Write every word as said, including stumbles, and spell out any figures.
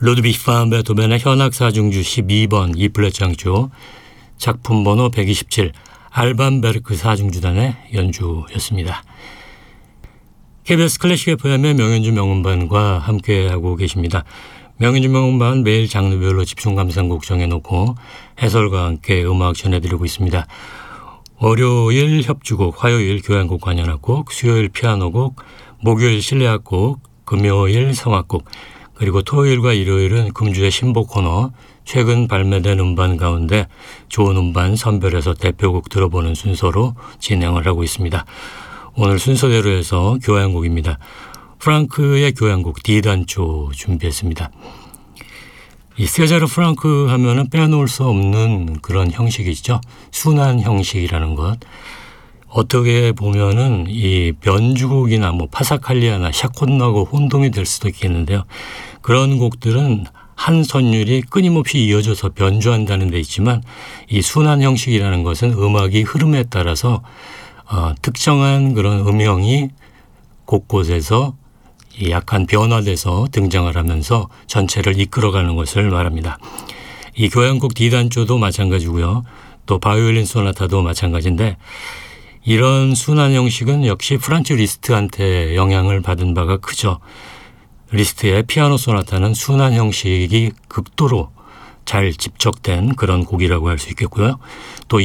루드비히 반 베토벤의 현악 사중주 십이 번 이 플랫 장조, 작품 번호 백이십칠 알반 베르크 사중주단의 연주였습니다. 케이비에스 클래식 에프엠의 명연주 명음반과 함께하고 계십니다. 명연주 명음반 매일 장르별로 집중 감상곡 정해놓고 해설과 함께 음악 전해드리고 있습니다. 월요일 협주곡, 화요일 교향곡 관현악곡, 수요일 피아노곡, 목요일 실내악곡, 금요일 성악곡, 그리고 토요일과 일요일은 금주의 신보 코너, 최근 발매된 음반 가운데 좋은 음반 선별해서 대표곡 들어보는 순서로 진행을 하고 있습니다. 오늘 순서대로 해서 교향곡입니다. 프랑크의 교향곡 D단조 준비했습니다. 이 세자르 프랑크 하면은 빼놓을 수 없는 그런 형식이죠. 순환 형식이라는 것. 어떻게 보면은 이 변주곡이나 뭐 파사칼리아나 샤콘나고 혼동이 될 수도 있겠는데요. 그런 곡들은 한 선율이 끊임없이 이어져서 변주한다는 데 있지만 이 순환 형식이라는 것은 음악이 흐름에 따라서 어, 특정한 그런 음형이 곳곳에서 약간 변화돼서 등장을 하면서 전체를 이끌어가는 것을 말합니다. 이 교향곡 D단조도 마찬가지고요. 또 바이올린 소나타도 마찬가지인데 이런 순환 형식은 역시 프란츠 리스트한테 영향을 받은 바가 크죠. 리스트의 피아노 소나타는 순환 형식이 극도로 잘 집적된 그런 곡이라고 할 수 있겠고요. 또